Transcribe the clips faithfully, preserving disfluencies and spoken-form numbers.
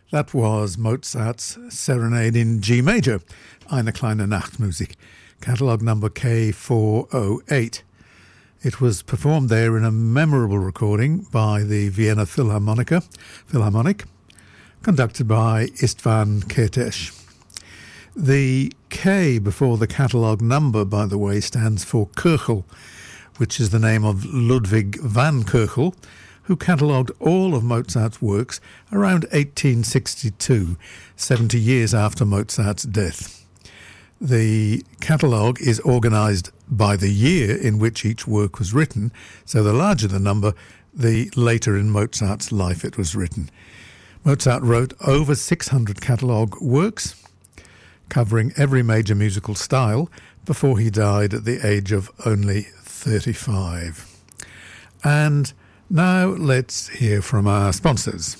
That was Mozart's Serenade in G major, Eine kleine Nachtmusik, catalogue number K four oh eight. It was performed there in a memorable recording by the Vienna Philharmonica, Philharmonic, conducted by Istvan Kertész. The K before the catalogue number, by the way, stands for Köchel, which is the name of Ludwig van Köchel, who catalogued all of Mozart's works around eighteen sixty-two, seventy years after Mozart's death. The catalogue is organised by the year in which each work was written, so the larger the number, the later in Mozart's life it was written. Mozart wrote over six hundred catalogue works, covering every major musical style, before he died at the age of only thirty-five. And now let's hear from our sponsors.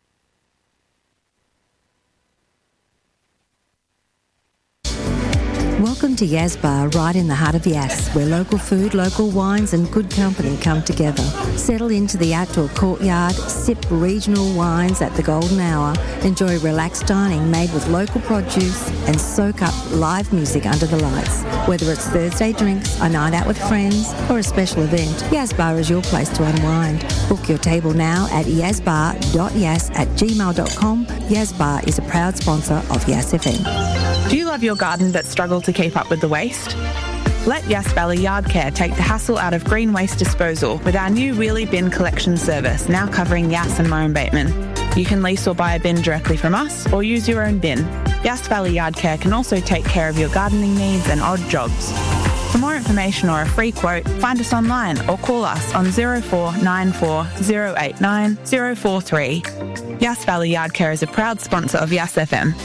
Welcome to Yas Bar, right in the heart of Yas, where local food, local wines and good company come together. Settle into the outdoor courtyard, sip regional wines at the golden hour, enjoy relaxed dining made with local produce and soak up live music under the lights. Whether it's Thursday drinks, a night out with friends or a special event, Yas Bar is your place to unwind. Book your table now at yasbar dot yas at gmail dot com. Yas Bar is a proud sponsor of Yas F M. Do you love your garden but struggle to keep up with the waste? Let Yass Valley Yard Care take the hassle out of green waste disposal with our new wheelie bin collection service, now covering Yass and Murrum Bateman. You can lease or buy a bin directly from us or use your own bin. Yass Valley Yard Care can also take care of your gardening needs and odd jobs. For more information or a free quote, find us online or call us on zero four nine four zero eight nine zero four three. Yass Valley Yard Care is a proud sponsor of Yass F M.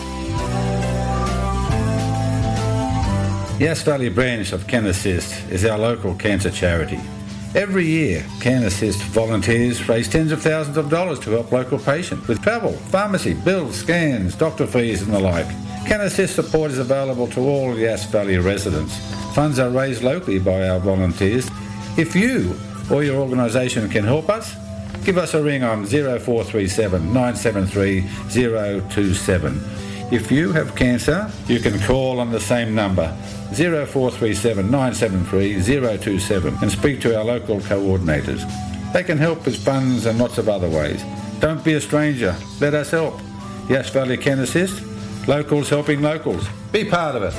Yass Valley branch of Can Assist is our local cancer charity. Every year, Can Assist volunteers raise tens of thousands of dollars to help local patients with travel, pharmacy, bills, scans, doctor fees and the like. Can Assist support is available to all Yass Valley residents. Funds are raised locally by our volunteers. If you or your organisation can help us, give us a ring on zero four three seven nine seven three zero two seven. If you have cancer, you can call on the same number, zero four three seven nine seven three zero two seven, and speak to our local coordinators. They can help with funds and lots of other ways. Don't be a stranger. Let us help. Yass Valley Can Assist. Locals helping locals. Be part of it.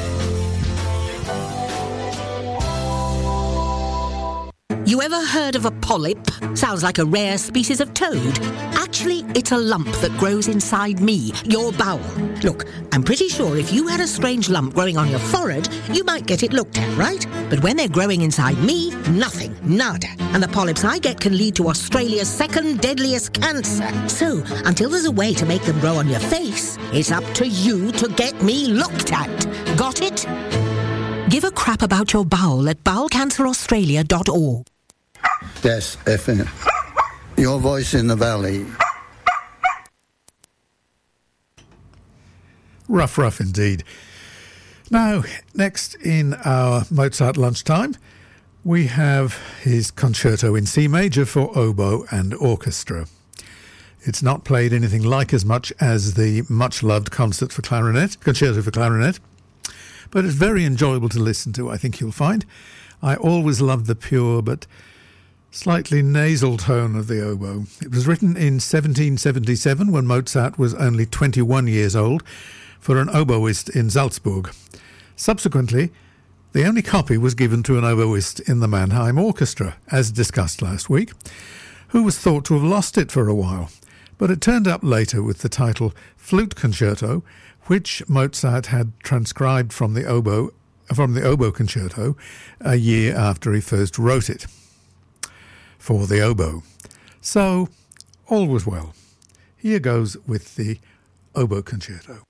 You ever heard of a polyp? Sounds like a rare species of toad. Actually, it's a lump that grows inside me, your bowel. Look, I'm pretty sure if you had a strange lump growing on your forehead, you might get it looked at, right? But when they're growing inside me, nothing, nada. And the polyps I get can lead to Australia's second deadliest cancer. So, until there's a way to make them grow on your face, it's up to you to get me looked at. Got it? Give a crap about your bowel at bowel cancer australia dot org. Yes, F M. Your voice in the valley. Rough, rough indeed. Now, next in our Mozart lunchtime, we have his concerto in C major for oboe and orchestra. It's not played anything like as much as the much-loved concert for clarinet, concerto for clarinet, but it's very enjoyable to listen to, I think you'll find. I always loved the pure but slightly nasal tone of the oboe. It was written in seventeen seventy-seven when Mozart was only twenty-one years old for an oboist in Salzburg. Subsequently, the only copy was given to an oboist in the Mannheim Orchestra, as discussed last week, who was thought to have lost it for a while. But it turned up later with the title Flute Concerto, which Mozart had transcribed from the oboe from the oboe concerto a year after he first wrote it for the oboe. So, all was well. Here goes with the oboe concerto.